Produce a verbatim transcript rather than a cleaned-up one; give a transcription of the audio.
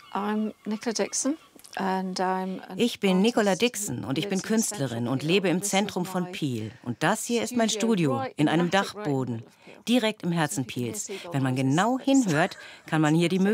Ich bin Nicola Dixon und ich bin Künstlerin und lebe im Zentrum von Peel. Und das hier ist mein Studio in einem Dachboden, direkt im Herzen Peels. Wenn man genau hinhört, kann man hier die